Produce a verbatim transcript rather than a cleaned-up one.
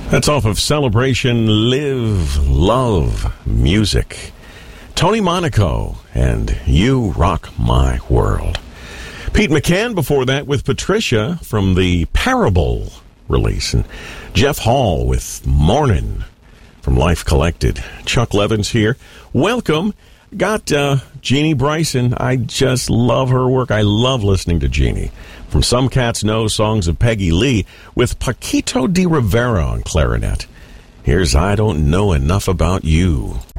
That's off of Celebration, Live, Love, Music. Tony Monaco and You Rock My World. Pete McCann before that with Patricia from the Parable release. And Jeff Hall with Mornin' from Life Collected. Chuck Levins here. Welcome. Got uh, Jeannie Bryson. I just love her work. I love listening to Jeannie. From Some Cats Know, songs of Peggy Lee with Paquito de Rivera on clarinet. Here's I Don't Know Enough About You.